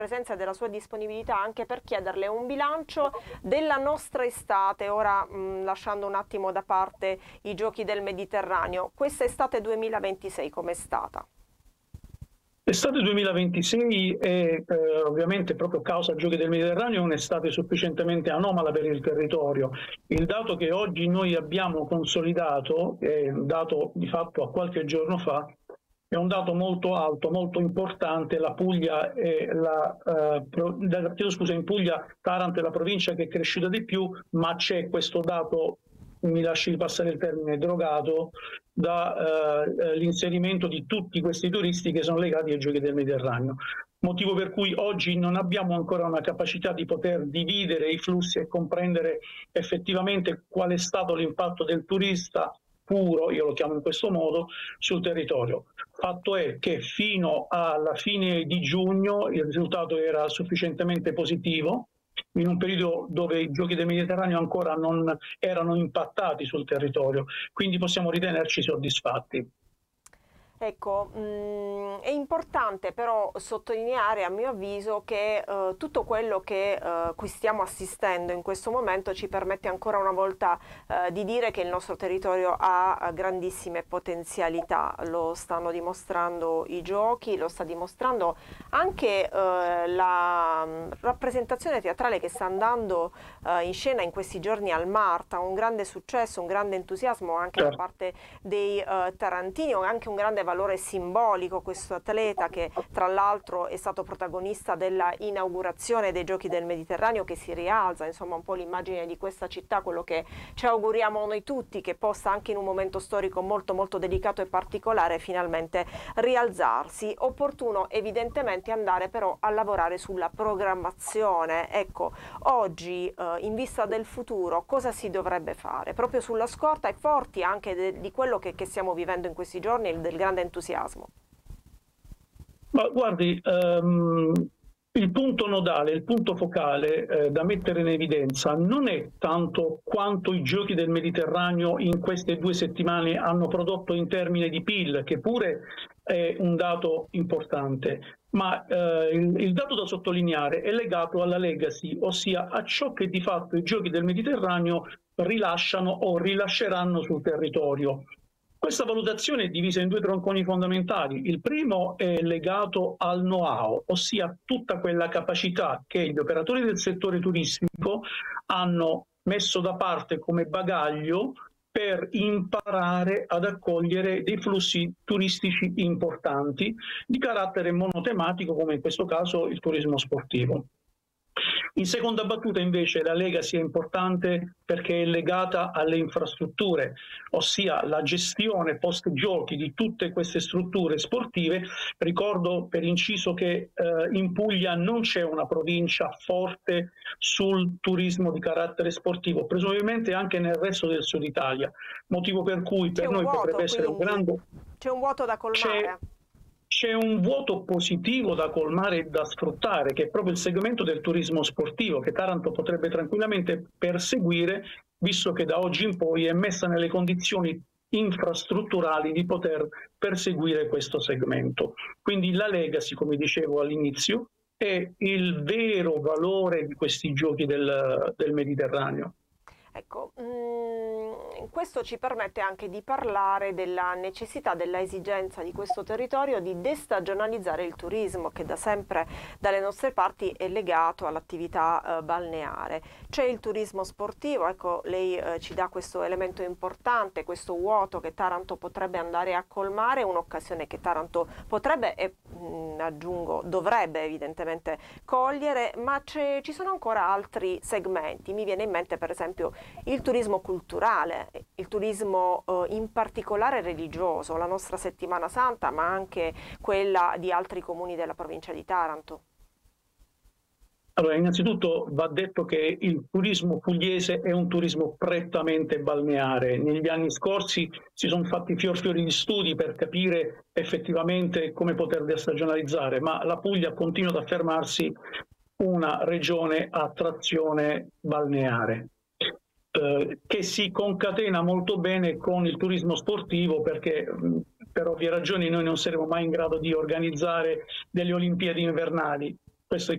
presenza e della sua disponibilità anche per chiederle un bilancio della nostra estate, ora lasciando un attimo da parte i giochi del Mediterraneo. Questa estate 2026 com'è stata? L'estate 2026 è ovviamente proprio causa Giochi del Mediterraneo un'estate sufficientemente anomala per il territorio. Il dato che oggi noi abbiamo consolidato, è un dato di fatto a qualche giorno fa, è un dato molto alto, molto importante. La Puglia in Puglia Taranto è la provincia che è cresciuta di più, ma c'è questo dato, mi lasci passare il termine, drogato dall'inserimento di tutti questi turisti che sono legati ai Giochi del Mediterraneo. Motivo per cui oggi non abbiamo ancora una capacità di poter dividere i flussi e comprendere effettivamente qual è stato l'impatto del turista puro, io lo chiamo in questo modo, sul territorio. Fatto è che fino alla fine di giugno il risultato era sufficientemente positivo, in un periodo dove i Giochi del Mediterraneo ancora non erano impattati sul territorio, quindi possiamo ritenerci soddisfatti. Ecco, è importante però sottolineare a mio avviso che tutto quello che cui stiamo assistendo in questo momento ci permette ancora una volta di dire che il nostro territorio ha grandissime potenzialità, lo stanno dimostrando i giochi, lo sta dimostrando anche la rappresentazione teatrale che sta andando in scena in questi giorni al Marta, un grande successo, un grande entusiasmo anche da parte dei tarantini, anche un grande valore simbolico questo atleta che tra l'altro è stato protagonista della inaugurazione dei Giochi del Mediterraneo, che si rialza insomma un po' l'immagine di questa città, quello che ci auguriamo noi tutti, che possa anche in un momento storico molto molto delicato e particolare finalmente rialzarsi. Opportuno evidentemente andare però a lavorare sulla programmazione. Ecco, oggi in vista del futuro cosa si dovrebbe fare? Proprio sulla scorta e forti anche di quello che stiamo vivendo in questi giorni, del grande entusiasmo. Ma guardi, il punto nodale, il punto focale da mettere in evidenza non è tanto quanto i Giochi del Mediterraneo in queste 2 settimane hanno prodotto in termini di PIL, che pure è un dato importante, ma il dato da sottolineare è legato alla legacy, ossia a ciò che di fatto i Giochi del Mediterraneo rilasciano o rilasceranno sul territorio. Questa valutazione è divisa in 2 tronconi fondamentali. Il primo è legato al know-how, ossia tutta quella capacità che gli operatori del settore turistico hanno messo da parte come bagaglio per imparare ad accogliere dei flussi turistici importanti di carattere monotematico, come in questo caso il turismo sportivo. In seconda battuta invece la legacy è importante perché è legata alle infrastrutture, ossia la gestione post-giochi di tutte queste strutture sportive. Ricordo per inciso che in Puglia non c'è una provincia forte sul turismo di carattere sportivo, presumibilmente anche nel resto del Sud Italia, motivo per cui per noi potrebbe essere un grande... C'è un vuoto da colmare. C'è un vuoto positivo da colmare e da sfruttare, che è proprio il segmento del turismo sportivo, che Taranto potrebbe tranquillamente perseguire, visto che da oggi in poi è messa nelle condizioni infrastrutturali di poter perseguire questo segmento. Quindi la legacy, come dicevo all'inizio, è il vero valore di questi giochi del Mediterraneo. Ecco, questo ci permette anche di parlare della necessità, della esigenza di questo territorio di destagionalizzare il turismo, che da sempre dalle nostre parti è legato all'attività balneare. C'è il turismo sportivo, ecco, lei ci dà questo elemento importante, questo vuoto che Taranto potrebbe andare a colmare, un'occasione che Taranto potrebbe e aggiungo dovrebbe evidentemente cogliere, ma ci sono ancora altri segmenti. Mi viene in mente per esempio il turismo culturale, il turismo in particolare religioso, la nostra Settimana Santa, ma anche quella di altri comuni della provincia di Taranto. Allora, innanzitutto va detto che il turismo pugliese è un turismo prettamente balneare. Negli anni scorsi si sono fatti fiori di studi per capire effettivamente come poter destagionalizzare, ma la Puglia continua ad affermarsi una regione a trazione balneare, che si concatena molto bene con il turismo sportivo, perché per ovvie ragioni noi non saremo mai in grado di organizzare delle Olimpiadi invernali. Questo è